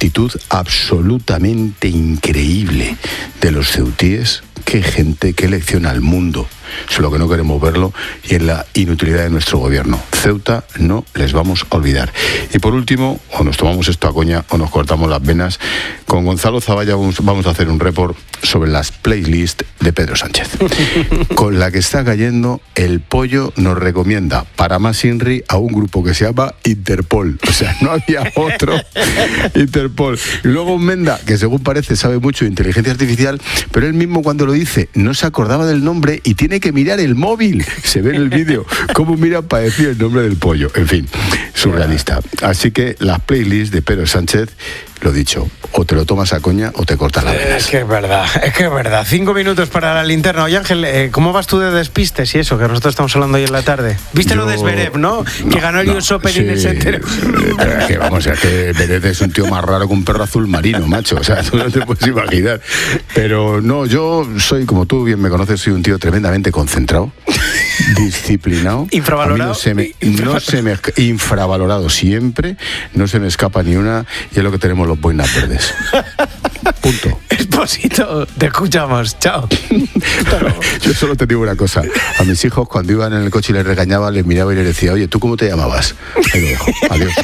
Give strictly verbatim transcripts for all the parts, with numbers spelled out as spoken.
actitud absolutamente increíble de los ceutíes. Qué gente, qué lección al mundo. Solo que no queremos verlo y en la inutilidad de nuestro gobierno. Ceuta no les vamos a olvidar. Y por último, o nos tomamos esto a coña o nos cortamos las venas. Con Gonzalo Zavalla vamos a hacer un report sobre las playlists de Pedro Sánchez. Con la que está cayendo, el Pollo nos recomienda para más Inri a un grupo que se llama Interpol. O sea, no había otro Interpol. Y luego un Menda, que según parece sabe mucho de inteligencia artificial, pero él mismo cuando lo dice no se acordaba del nombre y tiene que mirar el móvil. Se ve en el vídeo cómo mira para decir el nombre del pollo. En fin, surrealista. Así que las playlists de Pedro Sánchez, lo dicho, o te lo tomas a coña o te cortas la venas. Es que es verdad, es que es verdad. Cinco minutos para la linterna. Oye, Ángel, eh, ¿cómo vas tú de despistes y eso? Que nosotros estamos hablando hoy en la tarde. ¿Viste Yo... lo de Zverev, no? no que ganó el no, U S Open sí, y en ese entero. Es que vamos, es que Zverev es un tío más raro que un perro azul marino, macho. O sea, tú no te puedes imaginar. Pero no, yo soy, como tú bien me conoces, soy un tío tremendamente concentrado, disciplinado. Infravalorado. No se me, no se me, infravalorado siempre, no se me escapa ni una, y es lo que tenemos los boinas verdes. Punto. Esposito, te escuchamos. Chao. Yo solo te digo una cosa. A mis hijos, cuando iban en el coche y les regañaba, les miraba y les decía, oye, ¿tú cómo te llamabas? Ahí lo dejo. Adiós.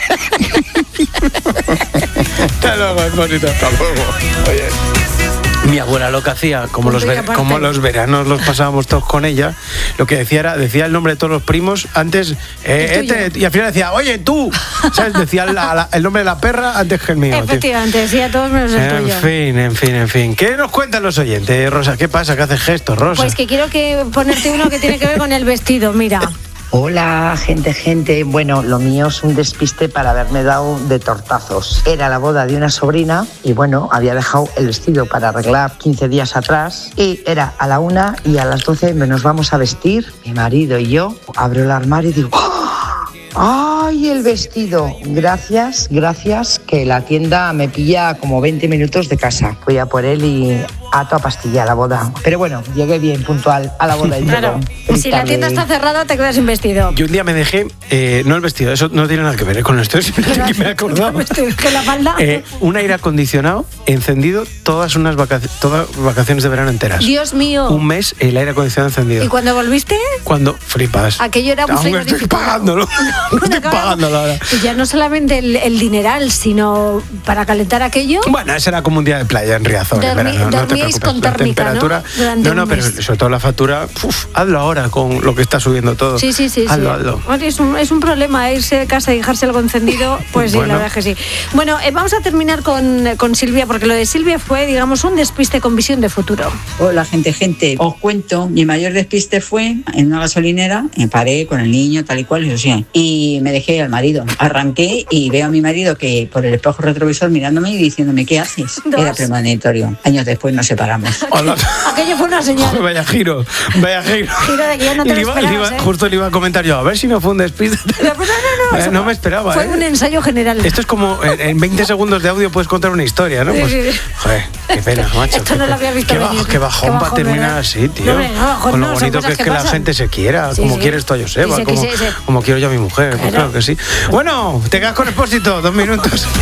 Hasta luego, Esposito. Hasta luego. Oye. Mi abuela lo que hacía, como los, ver, como los veranos los pasábamos todos con ella, lo que decía era, decía el nombre de todos los primos antes, eh, este, y al final decía, oye, tú, ¿sabes? Decía la, la, el nombre de la perra antes que el mío. Efectivamente, decía todos menos el en tuyo. En fin, en fin, en fin. ¿Qué nos cuentan los oyentes, Rosa? ¿Qué pasa? ¿Qué haces gestos, Rosa? Pues que quiero que ponerte uno que tiene que ver con el vestido, mira. Hola, gente, gente. Bueno, lo mío es un despiste para haberme dado de tortazos. Era la boda de una sobrina y, bueno, había dejado el vestido para arreglar quince días atrás y era a la una y a las doce nos vamos a vestir, mi marido y yo. Abro el armario y digo, ¡oh! ¡Ay, el vestido! Gracias, gracias, que la tienda me pilla como veinte minutos de casa. Voy a por él y ato a pastilla a la boda. Pero bueno, llegué bien puntual a la boda. Y claro, y si la tienda está cerrada te quedas sin vestido. Yo un día me dejé, eh, no el vestido, eso no tiene nada que ver con esto, es que me he acordado. ¿Que la falda? Eh, un aire acondicionado encendido todas unas vacaciones, todas vacaciones de verano enteras. Dios mío. Un mes el aire acondicionado encendido. ¿Y cuando volviste? Cuando flipas. Aquello era un Aún estoy pagándolo. No estoy pagándolo ahora. Y ya no solamente el, el dineral, sino para calentar aquello. Bueno, ese era como un día de playa en Riazor. Dormi, en verano, no te preocupes. Con térmica, la temperatura, ¿no? Durante no, no, pero mes. sobre todo la factura, uf, hazlo ahora con lo que está subiendo todo. Sí, sí, sí. Hazlo, sí. hazlo. Bueno, es, un, es un problema irse de casa y dejarse algo encendido, pues sí, bueno. La verdad es que sí. Bueno, eh, vamos a terminar con, con Silvia, porque lo de Silvia fue, digamos, un despiste con visión de futuro. Hola, gente, gente. Os cuento, mi mayor despiste fue en una gasolinera, me paré con el niño, tal y cual, y, así, y me dejé al marido. Arranqué y veo a mi marido que por el espejo retrovisor mirándome y diciéndome, ¿qué haces? Dos. Era premonitorio. Años después nos separamos. Hola. Aquello fue una señal. Oh, vaya giro, vaya giro. Giro de que ya no te lo iba, esperabas, iba, ¿eh? Justo le iba a comentar yo, a ver si no fue un despiste. No, no, no, eh, no me esperaba. Fue ¿eh? un ensayo general. Esto es como en, en veinte segundos de audio puedes contar una historia, ¿no? Pues, sí, sí. Joder, qué pena, macho. Esto no lo había visto qué, venir. bajo, qué bajón, qué bajón para terminar ¿verdad? Así, tío. No, no, bajón, con lo no, bonito que es que, que la gente se quiera, sí, como sí. quieres tú a Joseba, sí, como, sí, sí. como quiero yo a mi mujer. Claro, pues claro que sí. Bueno, te quedas con Expósito, dos minutos.